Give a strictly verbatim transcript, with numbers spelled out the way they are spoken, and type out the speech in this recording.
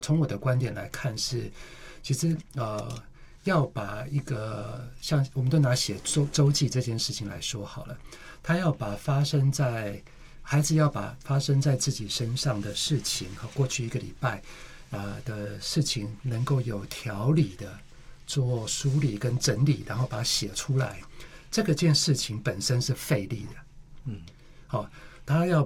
从我的观点来看是，其实呃，要把一个像我们都拿写周周记这件事情来说好了，他要把发生在孩子要把发生在自己身上的事情和过去一个礼拜啊、呃、的事情，能够有条理的做梳理跟整理，然后把它写出来，这个件事情本身是费力的，嗯，好、哦，他要